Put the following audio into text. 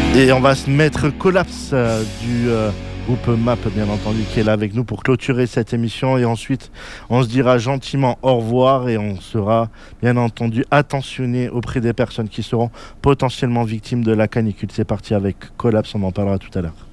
Et on va se mettre Collapse du groupe MAP, bien entendu, qui est là avec nous pour clôturer cette émission. Et ensuite, on se dira gentiment au revoir et on sera, bien entendu, attentionné auprès des personnes qui seront potentiellement victimes de la canicule. C'est parti avec Collapse, on en parlera tout à l'heure.